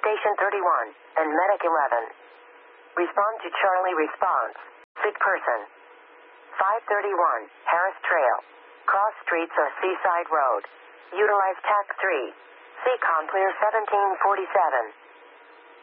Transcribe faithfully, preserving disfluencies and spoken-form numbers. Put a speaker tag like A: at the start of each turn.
A: Station thirty-one, and Medic eleven. Respond to Charlie response. Sick person. five thirty-one, Harris Trail. Cross streets or Seaside Road. Utilize T A C three. C COM clear seventeen forty-seven.